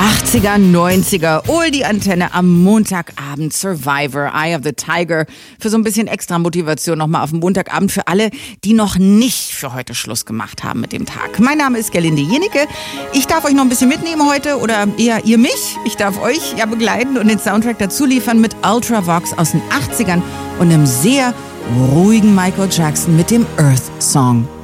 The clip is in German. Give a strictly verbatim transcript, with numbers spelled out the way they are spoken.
achtziger, neunziger, Oldie Antenne am Montagabend, Survivor, Eye of the Tiger, für so ein bisschen extra Motivation nochmal auf dem Montagabend für alle, die noch nicht für heute Schluss gemacht haben mit dem Tag. Mein Name ist Gerlinde Jenecke. Ich darf euch noch ein bisschen mitnehmen heute, oder eher ihr mich. Ich darf euch ja begleiten und den Soundtrack dazu liefern mit Ultravox aus den achtzigern und einem sehr ruhigen Michael Jackson mit dem Earth Song.